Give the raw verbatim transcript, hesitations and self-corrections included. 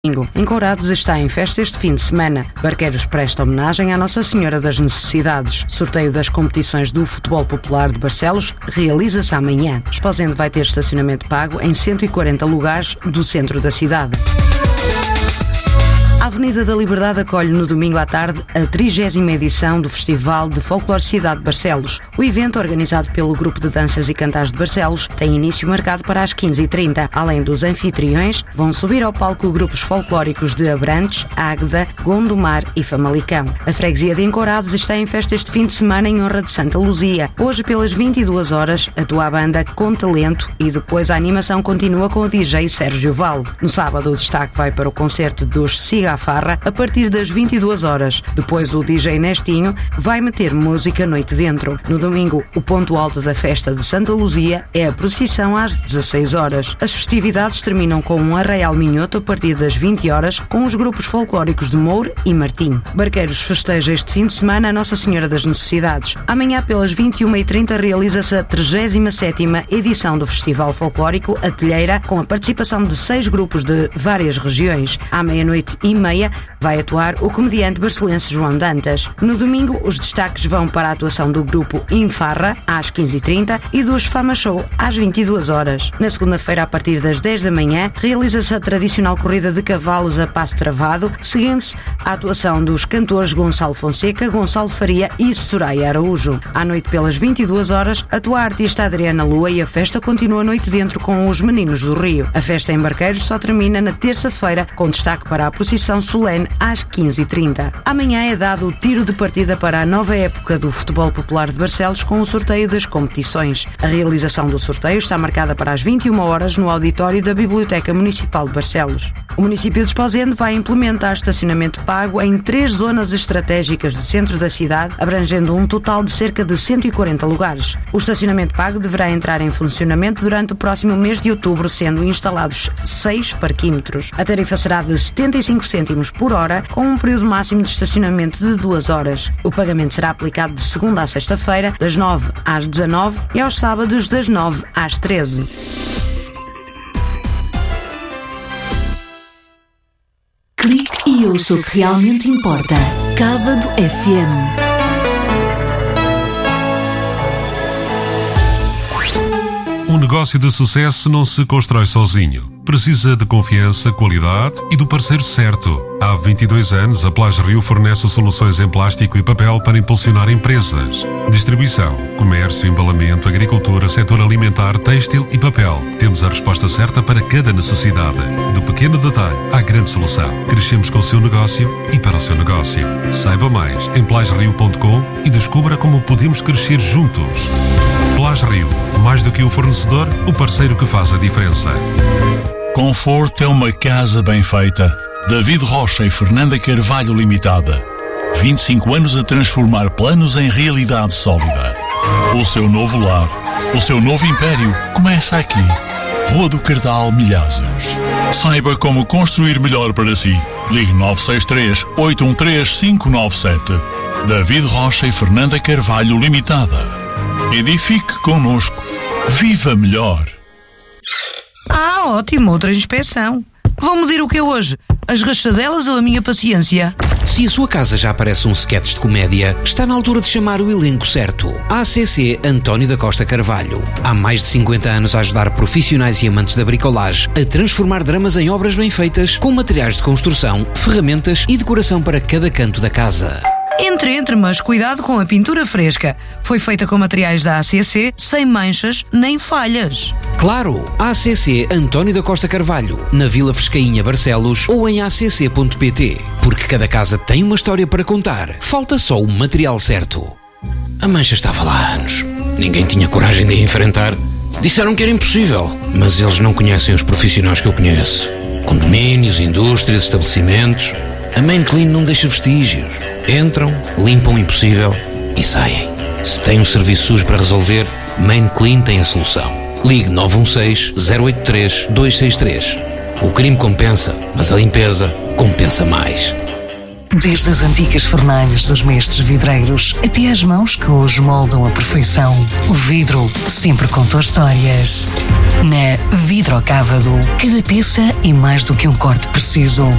Em Courados está em festa este fim de semana. Barqueiros presta homenagem à Nossa Senhora das Necessidades. Sorteio das competições do Futebol Popular de Barcelos realiza-se amanhã. Esposende vai ter estacionamento pago em cento e quarenta lugares do centro da cidade. A Avenida da Liberdade acolhe no domingo à tarde a trigésima edição do Festival de Folcloricidade de Barcelos. O evento, organizado pelo Grupo de Danças e Cantares de Barcelos, tem início marcado para as quinze e trinta. Além dos anfitriões, vão subir ao palco grupos folclóricos de Abrantes, Águeda, Gondomar e Famalicão. A freguesia de Encorados está em festa este fim de semana em honra de Santa Luzia. Hoje, pelas vinte e duas horas, atua a banda Com Talento e depois a animação continua com o D J Sérgio Val. No sábado, o destaque vai para o concerto dos Siga a Farra a partir das vinte e duas horas. Depois o D J Nestinho vai meter música noite dentro. No domingo, o ponto alto da festa de Santa Luzia é a procissão às dezasseis horas. As festividades terminam com um arraial minhoto a partir das vinte horas com os grupos folclóricos de Moura e Martim. Barqueiros festeja este fim de semana a Nossa Senhora das Necessidades. Amanhã pelas vinte e uma e trinta realiza-se a trigésima sétima edição do Festival Folclórico A Telheira, com a participação de seis grupos de várias regiões. À meia-noite e meia vai atuar o comediante barcelense João Dantas. No domingo, os destaques vão para a atuação do grupo Infarra, às quinze e trinta, e dos Fama Show, às vinte e duas horas. Na segunda-feira, a partir das dez da manhã, realiza-se a tradicional corrida de cavalos a passo travado, seguindo-se a atuação dos cantores Gonçalo Fonseca, Gonçalo Faria e Soraya Araújo. À noite, pelas vinte e duas horas, atua a artista Adriana Lua e a festa continua a noite dentro com os Meninos do Rio. A festa em Barqueiros só termina na terça-feira, com destaque para a procissão solene às quinze e trinta. Amanhã é dado o tiro de partida para a nova época do Futebol Popular de Barcelos com o sorteio das competições. A realização do sorteio está marcada para as vinte e uma horas no auditório da Biblioteca Municipal de Barcelos. O município de Esposende vai implementar estacionamento pago em três zonas estratégicas do centro da cidade, abrangendo um total de cerca de cento e quarenta lugares. O estacionamento pago deverá entrar em funcionamento durante o próximo mês de outubro, sendo instalados seis parquímetros. A tarifa será de setenta e cinco cêntimos por hora, com um período máximo de estacionamento de duas horas. O pagamento será aplicado de segunda a sexta-feira, das nove às dezanove e aos sábados das nove às treze. Clique e ouça o que realmente importa. Cávado F M. Um negócio de sucesso não se constrói sozinho. Precisa de confiança, qualidade e do parceiro certo. Há vinte e dois anos, a Plage Rio fornece soluções em plástico e papel para impulsionar empresas. Distribuição, comércio, embalamento, agricultura, setor alimentar, têxtil e papel. Temos a resposta certa para cada necessidade. Do pequeno detalhe à grande solução. Crescemos com o seu negócio e para o seu negócio. Saiba mais em plage rio ponto com e descubra como podemos crescer juntos. Plage Rio, mais do que o fornecedor, o parceiro que faz a diferença. Conforto é uma casa bem feita. David Rocha e Fernanda Carvalho Limitada. vinte e cinco anos a transformar planos em realidade sólida. O seu novo lar, o seu novo império começa aqui. Rua do Cardal, Milhazes. Saiba como construir melhor para si. Ligue nove seis três, oito um três, cinco nove sete. David Rocha e Fernanda Carvalho Limitada. Edifique connosco. Viva melhor. Ah, ótimo, outra inspeção. Vão medir o que é hoje? As rachadelas ou a minha paciência? Se a sua casa já parece um sketch de comédia, está na altura de chamar o elenco certo. A C C António da Costa Carvalho. Há mais de cinquenta anos a ajudar profissionais e amantes da bricolagem a transformar dramas em obras bem feitas, com materiais de construção, ferramentas e decoração para cada canto da casa. Entre, entre, mas cuidado com a pintura fresca. Foi feita com materiais da A C C, sem manchas nem falhas. Claro, A C C António da Costa Carvalho, na Vila Frescainha, Barcelos, ou em a c c ponto p t. Porque cada casa tem uma história para contar. Falta só o material certo. A mancha estava lá há anos. Ninguém tinha coragem de a enfrentar. Disseram que era impossível, mas eles não conhecem os profissionais que eu conheço. Condomínios, indústrias, estabelecimentos. A Main Clean não deixa vestígios. Entram, limpam o impossível e saem. Se tem um serviço sujo para resolver, Main Clean tem a solução. Ligue nove um seis, zero oito três, dois seis três. O crime compensa, mas a limpeza compensa mais. Desde as antigas fornalhas dos mestres vidreiros até às mãos que hoje moldam a perfeição, o vidro sempre contou histórias. Na Vidrocávado, cada peça é mais do que um corte preciso.